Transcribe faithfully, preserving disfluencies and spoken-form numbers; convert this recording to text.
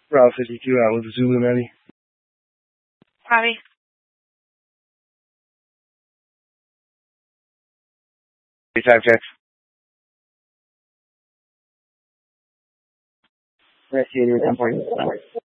Route fifty-two out with Zulu Maddie. Bobby. Time check. Rescue ten point.